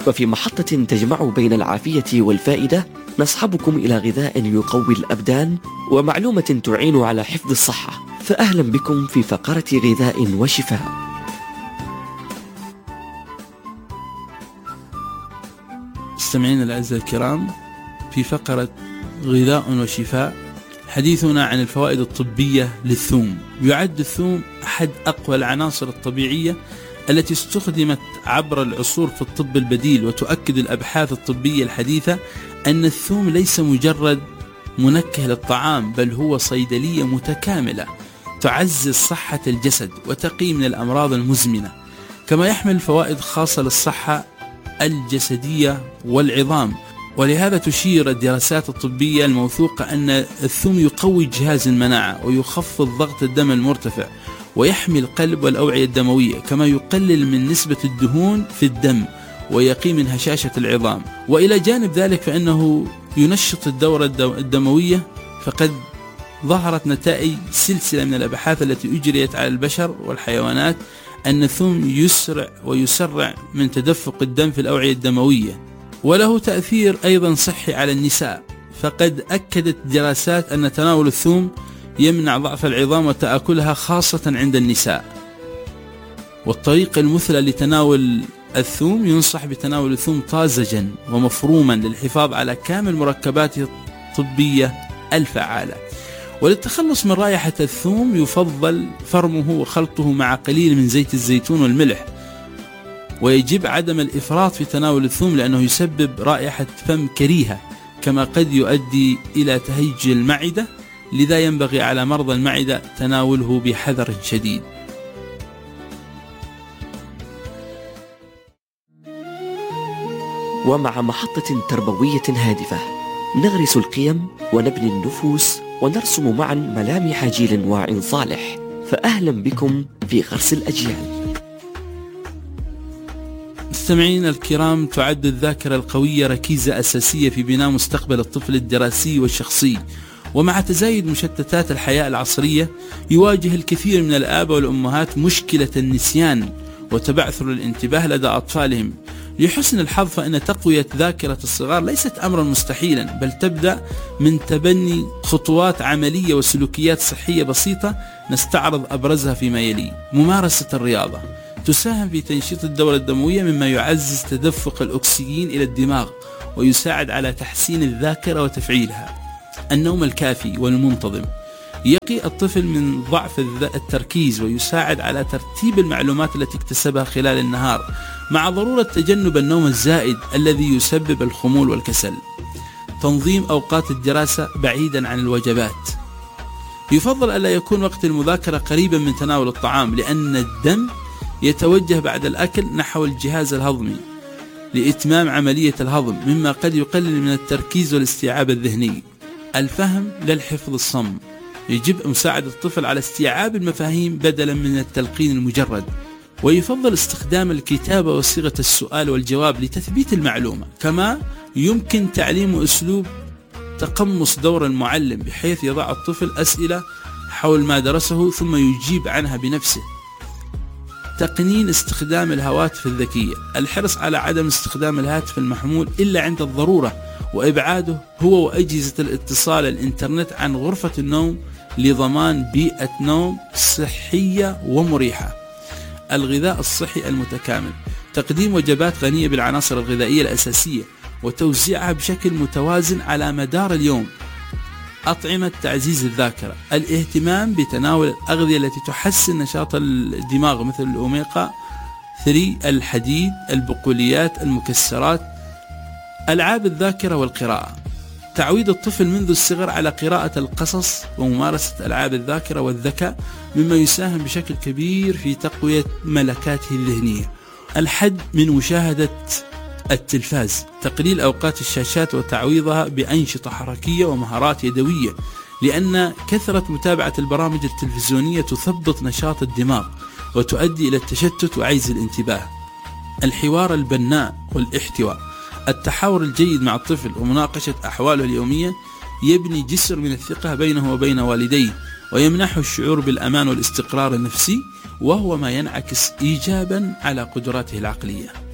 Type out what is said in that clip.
وفي محطة تجمع بين العافية والفائدة نصحبكم إلى غذاء يقوي الأبدان ومعلومة تعين على حفظ الصحة. فأهلا بكم في فقرة غذاء وشفاء. مستمعين الأعزاء الكرام، في فقرة غذاء وشفاء حديثنا عن الفوائد الطبية للثوم. يعد الثوم أحد أقوى العناصر الطبيعية التي استخدمت عبر العصور في الطب البديل، وتؤكد الأبحاث الطبية الحديثة أن الثوم ليس مجرد منكه للطعام، بل هو صيدلية متكاملة تعزز صحة الجسد وتقي من الأمراض المزمنة، كما يحمل فوائد خاصة للصحة الجسدية والعظام. ولهذا تشير الدراسات الطبية الموثوقة أن الثوم يقوي جهاز المناعة ويخفض ضغط الدم المرتفع ويحمي القلب والأوعية الدموية، كما يقلل من نسبة الدهون في الدم ويقي من هشاشة العظام. وإلى جانب ذلك فإنه ينشط الدورة الدموية، فقد ظهرت نتائج سلسلة من الأبحاث التي أجريت على البشر والحيوانات أن الثوم يسرع ويسرع من تدفق الدم في الأوعية الدموية، وله تأثير أيضا صحي على النساء. فقد أكدت دراسات أن تناول الثوم يمنع ضعف العظام وتآكلها خاصة عند النساء. والطريقة المثلى لتناول الثوم، ينصح بتناول الثوم طازجا ومفروما للحفاظ على كامل مركباته الطبية الفعالة. وللتخلص من رائحة الثوم يفضل فرمه وخلطه مع قليل من زيت الزيتون والملح، ويجب عدم الإفراط في تناول الثوم لأنه يسبب رائحة فم كريهة، كما قد يؤدي إلى تهيج المعدة، لذا ينبغي على مرضى المعدة تناوله بحذر شديد. ومع محطة تربوية هادفة نغرس القيم ونبني النفوس ونرسم معا ملامح جيل واع صالح. فأهلا بكم في غرس الأجيال. مستمعين الكرام، تعد الذاكرة القوية ركيزة أساسية في بناء مستقبل الطفل الدراسي والشخصي. ومع تزايد مشتتات الحياة العصرية يواجه الكثير من الآباء والأمهات مشكلة النسيان وتبعثر الانتباه لدى أطفالهم. لحسن الحظ فإن تقوية ذاكرة الصغار ليست أمرا مستحيلا، بل تبدأ من تبني خطوات عملية وسلوكيات صحية بسيطة نستعرض أبرزها فيما يلي. ممارسة الرياضة تساهم في تنشيط الدورة الدموية، مما يعزز تدفق الأكسجين إلى الدماغ ويساعد على تحسين الذاكرة وتفعيلها. النوم الكافي والمنتظم يقي الطفل من ضعف التركيز ويساعد على ترتيب المعلومات التي اكتسبها خلال النهار، مع ضرورة تجنب النوم الزائد الذي يسبب الخمول والكسل. تنظيم أوقات الدراسة بعيدا عن الوجبات. يفضل ألا يكون وقت المذاكرة قريبا من تناول الطعام، لأن الدم يتوجه بعد الأكل نحو الجهاز الهضمي لإتمام عملية الهضم، مما قد يقلل من التركيز والاستيعاب الذهني. الفهم للحفظ الصم، يجب مساعدة الطفل على استيعاب المفاهيم بدلا من التلقين المجرد. ويفضل استخدام الكتابة وصيغة السؤال والجواب لتثبيت المعلومة. كما يمكن تعليم أسلوب تقمص دور المعلم، بحيث يضع الطفل أسئلة حول ما درسه ثم يجيب عنها بنفسه. تقنين استخدام الهواتف الذكية، الحرص على عدم استخدام الهاتف المحمول إلا عند الضرورة، وإبعاده هو وأجهزة الاتصال الإنترنت عن غرفة النوم لضمان بيئة نوم صحية ومريحة. الغذاء الصحي المتكامل، تقديم وجبات غنية بالعناصر الغذائية الأساسية وتوزيعها بشكل متوازن على مدار اليوم. أطعمة تعزيز الذاكرة، الاهتمام بتناول الأغذية التي تحسن نشاط الدماغ مثل الأوميغا 3، الحديد، البقوليات، المكسرات. ألعاب الذاكرة والقراءة، تعويد الطفل منذ الصغر على قراءة القصص وممارسة ألعاب الذاكرة والذكاء، مما يساهم بشكل كبير في تقوية ملكاته الذهنية. الحد من مشاهدة التلفاز، تقليل أوقات الشاشات وتعويضها بأنشطة حركية ومهارات يدوية، لأن كثرة متابعة البرامج التلفزيونية تثبط نشاط الدماغ وتؤدي إلى التشتت وعجز الانتباه. الحوار البناء والاحتواء، التحاور الجيد مع الطفل ومناقشة أحواله اليومية يبني جسر من الثقة بينه وبين والديه، ويمنحه الشعور بالأمان والاستقرار النفسي، وهو ما ينعكس إيجابا على قدراته العقلية.